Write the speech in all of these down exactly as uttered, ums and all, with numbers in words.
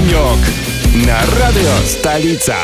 денек на радио «Столица».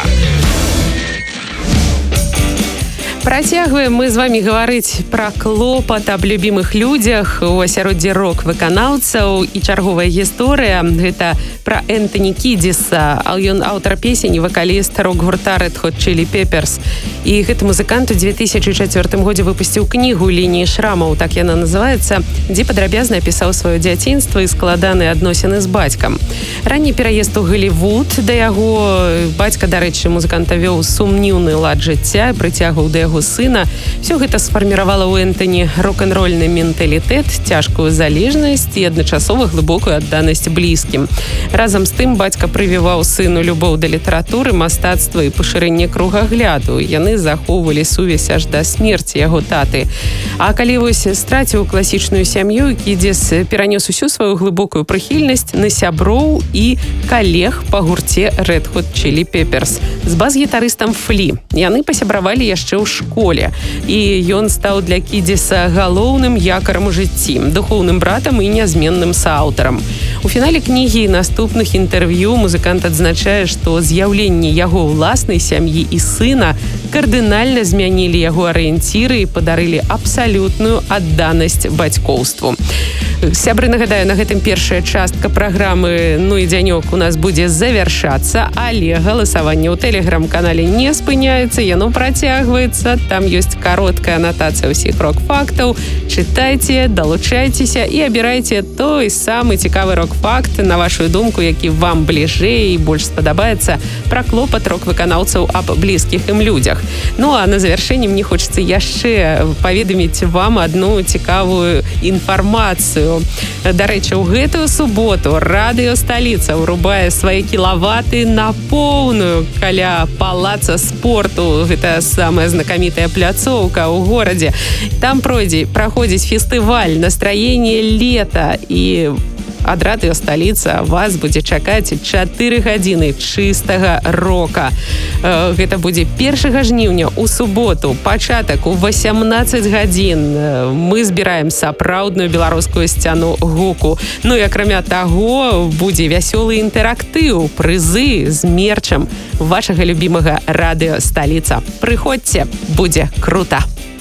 Працягваем мы з вами гаварыць пра клопат аб любімых людзях у асяроддзі рок-выканаўцаў, і чарговая гісторыя гэта пра Энтані Кідзіса. Ён аўтар песень і вакаліст рок-гурта Red Hot Chili Peppers. І гэты музыкант у две тысячы чацвёртым годзе выпусціў кнігу «Лініі шрамаў», так яна называецца, дзе падрабязна апісаў сваё дзяцінства і складаныя адносіны з бацькам. Ранні пераезд у Галівуд да яго, бацька, дарэчы, музыканта вёў сумніўны лад жыцця, прыцягваў да яго сына. Все гэта сфарміравала ў Энтані рок-н-рольны менталітэт, цяжкую залежнасць і адначасова глыбокую адданасць блізкім. Разам з тым бацька прывіваў сыну любоў да літаратуры, мастацтва і пашырэнне кругагляду. Яны захоўвалі сувязь аж да смерці яго таты. А калі вось страціў класічную сям'ю, Кідзіс перанёс усю сваю глыбокую прыхільнасць на сяброў і калег па гурце Red Hot Chili Peppers з бас-гітарыстам Флі. Яны пасябравалі яшчэ ў школе, і ён стаў для Кідзіса галоўным якарам у жыцці, духоўным братам і нязменным сааўтарам. У фінале кнігі і наступных інтэрв'ю музыкант адзначае, што з'яўленне яго ўласнай сям'і і сына кардынальна змянілі яго арыенціры і падарылі абсалютную адданасць бацькоўству. Сябры, нагадаю, на гэтым першая частка праграмы «Ну і дзянёк» у нас будзе завяршацца, але галасаванне ў тэлеграм-канале не спыняецца, яно працягваецца. Там ёсць кароткая анатацыя ўсіх рок-фактаў. Чытайце, далучайцеся і абірайце той самы цікавы рок-факт, на вашу думку, які вам бліжэй і больш спадабаецца пра клопат рок-выканаўцаў аб блізкіх ім людзях. Ну а на завяршэнне мне хочацца яшчэ паведаміць вам адну цікавую інфармацыю. Дарэчы, у гэтую суботу радыё «Сталіца» урубае свае кілаваты на поўную каля палаца спорту. Гэта самая знакамітая пляцоўка ў горадзе. Там пройдзе, праходзіць фестываль «Настраение лета», і ад радыё «Сталіца» вас будзе чакаць чатыры гадзіны чыстага рока. Гэта будзе першага жніўня у суботу, пачатак у васямнаццаць гадзін. Мы збіраем сапраўдную беларускую сцяну гуку. Ну і акрамя таго, будзе вясёлы інтэрактыў, прызы з мерчам вашага любімага радыё «Сталіца». Прыходзьце, будзе крута!